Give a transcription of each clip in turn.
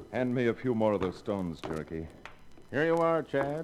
Hand me a few more of those stones, Cherokee. Here you are, Chad.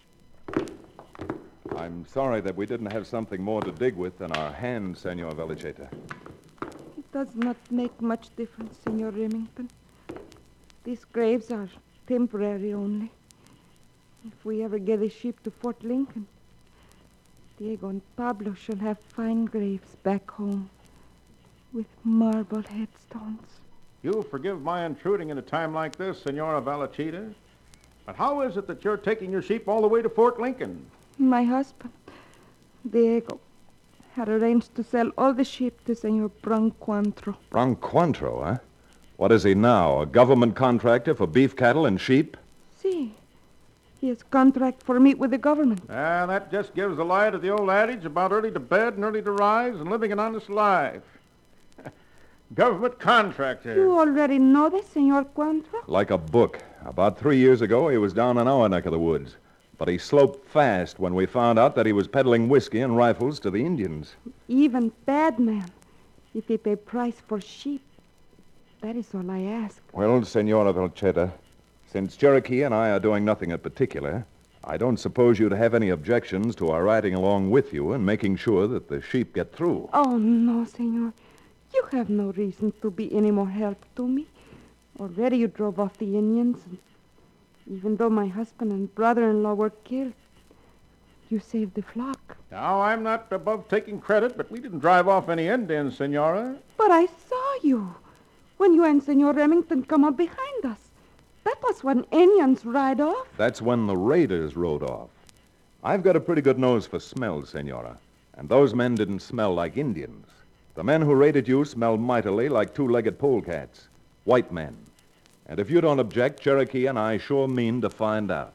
I'm sorry that we didn't have something more to dig with than our hands, Senor Velicheta. It does not make much difference, Senor Remington. These graves are temporary only. If we ever get a ship to Fort Lincoln, Diego and Pablo shall have fine graves back home with marble headstones. You'll forgive my intruding at a time like this, Senora Velicheta. But how is it that you're taking your sheep all the way to Fort Lincoln? My husband, Diego, had arranged to sell all the sheep to Senor Branquantro. Branquantro, huh? What is he now, a government contractor for beef cattle and sheep? See, he has contract for meat with the government. That just gives a lie to the old adage about early to bed and early to rise and living an honest life. Government contractor. You already know this, Senor Quantro? Like a book. About 3 years ago, he was down in our neck of the woods. But he sloped fast when we found out that he was peddling whiskey and rifles to the Indians. Even bad man, if he pay price for sheep. That is all I ask. Well, Senora Velicheta, since Cherokee and I are doing nothing in particular, I don't suppose you'd have any objections to our riding along with you and making sure that the sheep get through. Oh, no, Senor. You have no reason to be any more help to me. Already you drove off the Indians, and even though my husband and brother-in-law were killed, you saved the flock. Now, I'm not above taking credit, but we didn't drive off any Indians, Senora. But I saw you when you and Senor Remington come up behind us. That was when Indians ride off. That's when the raiders rode off. I've got a pretty good nose for smell, Senora, and those men didn't smell like Indians. The men who raided you smelled mightily like two-legged polecats, white men. And if you don't object, Cherokee and I sure mean to find out.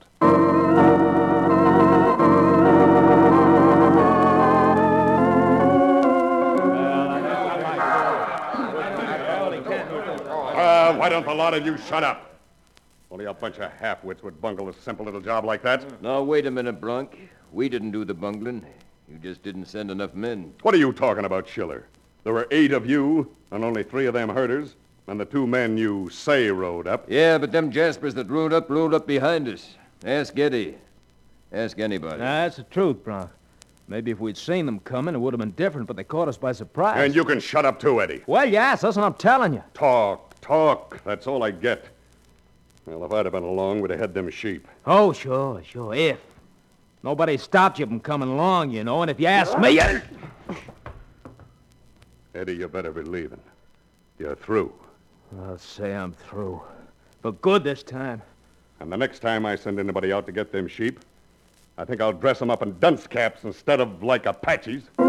Why don't the lot of you shut up? Only a bunch of half-wits would bungle a simple little job like that. Now, wait a minute, Bronk. We didn't do the bungling. You just didn't send enough men. What are you talking about, Schiller? There were 8 of you, and only 3 of them herders, and the 2 men you say rode up. Yeah, but them Jaspers that rode up behind us. Ask Eddie. Ask anybody. That's the truth, Bronk. Maybe if we'd seen them coming, it would have been different, but they caught us by surprise. And you can shut up too, Eddie. Well, yes, that's what I'm telling you. Talk. That's all I get. Well, if I'd have been along, we'd have had them sheep. Oh, sure. If. Nobody stopped you from coming along, you know, and if you ask me... Eddie, you better be leaving. You're through. I'll say I'm through. For good this time. And the next time I send anybody out to get them sheep, I think I'll dress them up in dunce caps instead of like Apaches.